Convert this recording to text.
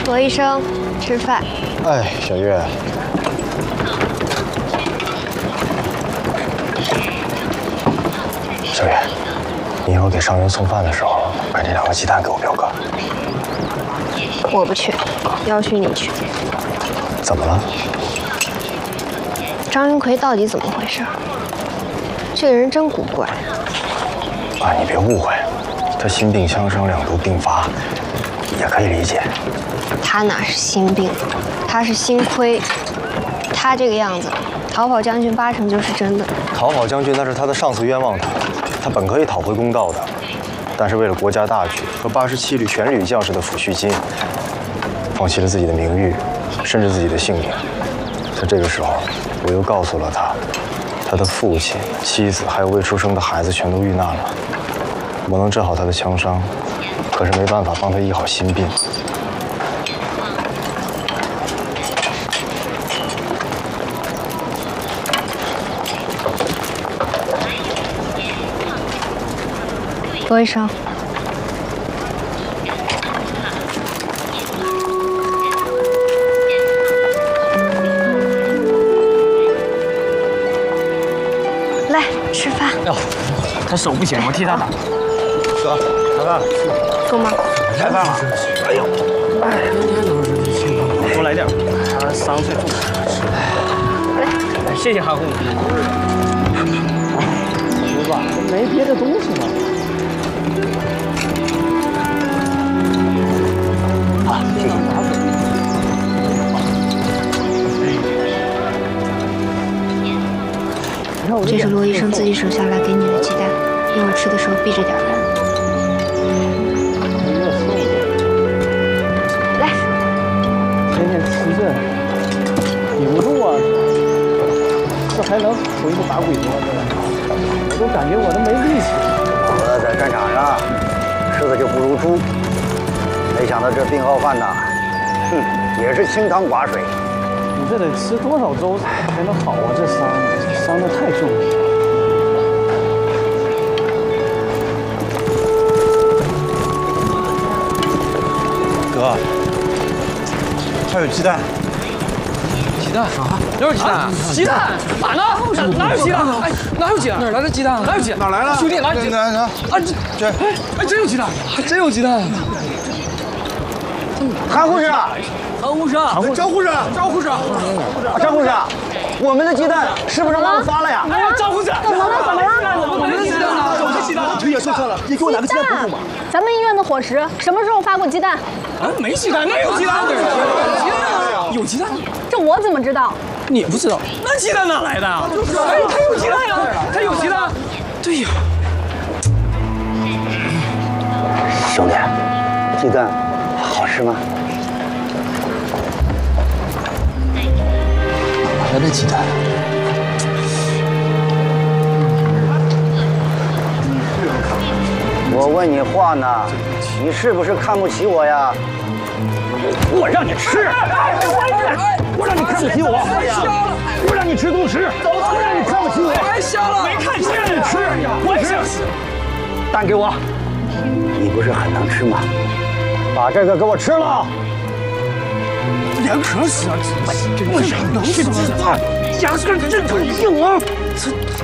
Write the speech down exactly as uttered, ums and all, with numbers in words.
罗医生，吃饭。 哎，小月。小月，你以后给伤员送饭的时候，把这两个鸡蛋给我表哥。 我不去，要去你去。 怎么了？ 张云奎到底怎么回事？这个人真古怪。 啊，你别误会，他心病相伤，两度病发，也可以理解。 他哪是心病，他是心亏。他这个样子，逃跑将军八成就是真的。 逃跑将军那是他的上司冤枉他，他本可以讨回公道的，但是为了国家大局和八十七旅全旅将士的抚恤金，放弃了自己的名誉，甚至自己的性命。在这个时候，我又告诉了他，他的父亲、妻子还有未出生的孩子全都遇难了。我能治好他的枪伤，可是没办法帮他医好心病。 罗医生，来吃饭。 哟，他手不行，我替他打。 哥，开饭了。 够吗？ 开饭了。哎呦， 哎，天天都是这些情况。多来点，他伤最重。来，谢谢韩护。吃吧，没别的东西了。啊，这个拿走。 这是罗医生自己手下来给你的鸡蛋，一会儿吃的时候避着点看。来， 天天吃这，顶不住啊！这还能回个打鬼吗？这我都感觉我都没力气。 我在战场上吃的就不如猪，没想到这病号饭呐，哼，也是清汤寡水。 你这得吃多少粥才能好啊？这伤，这伤的太重了。 哥，还有鸡蛋。 鸡蛋啊？哪有鸡蛋？鸡蛋哪呢？哪有鸡蛋？哎，哪有鸡蛋？哪来的鸡蛋？哪有鸡蛋？哪来了？兄弟，哪有鸡蛋？啊，这这哎哎，真有鸡蛋，还真有鸡蛋。 韩护士， 韩护士， 张护士，张护士，张护士，我们的鸡蛋是不是忘了发了呀？ 哎呀，张护士，怎么了？怎么了？我们的鸡蛋呢？我的鸡蛋， 腿也受伤了，你给我拿个鸡蛋补补嘛。 咱们医院的伙食什么时候发过鸡蛋？ 啊，没鸡蛋，哪有鸡蛋？有鸡蛋？ 这我怎么知道？ 你也不知道？那鸡蛋哪来的？就是哎，他有鸡蛋呀，他有鸡蛋。对呀。 兄弟，鸡蛋好吃吗？ 哪来的鸡蛋？ 我问你话呢，你是不是看不起我呀？我让你吃，我让你看不起我，我让你吃独食，我让你看不起我， 白瞎了，没看见你吃，我吃，蛋给我，你不是很能吃吗？把这个给我吃了。 连壳死啊！为啥能吃这菜？ 压根这头硬啊！